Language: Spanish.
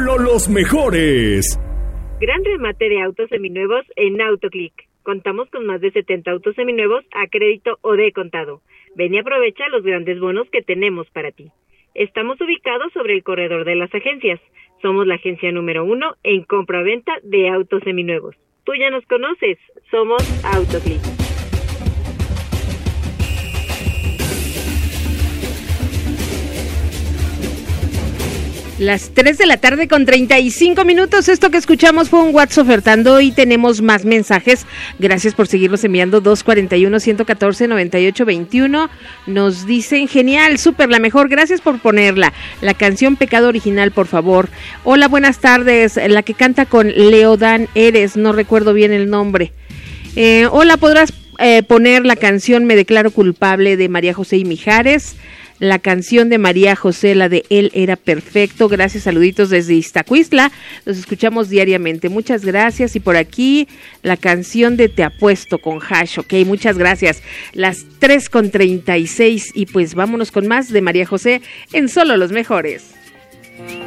solo los mejores. Gran remate de autos seminuevos en AutoClick. Contamos con más de 70 autos seminuevos a crédito o de contado. Ven y aprovecha los grandes bonos que tenemos para ti. Estamos ubicados sobre el corredor de las agencias. Somos la agencia número 1 en compra-venta de autos seminuevos. Tú ya nos conoces, somos AutoClick. Las 3 de la tarde con 35 minutos. Esto que escuchamos fue un WhatsApp ofertando y tenemos más mensajes. Gracias por seguirlos enviando. 241-114-9821. Nos dicen, genial, súper, la mejor. Gracias por ponerla. La canción Pecado Original, por favor. Hola, buenas tardes. La que canta con Leodán Eres, no recuerdo bien el nombre. Hola, ¿podrás poner la canción Me Declaro Culpable de María José y Mijares? La canción de María José, la de Él Era Perfecto. Gracias, saluditos desde Iztacuistla. Los escuchamos diariamente. Muchas gracias. Y por aquí, la canción de Te Apuesto con Hash. Ok, muchas gracias. Las 3:36. Y pues vámonos con más de María José en Solo los Mejores.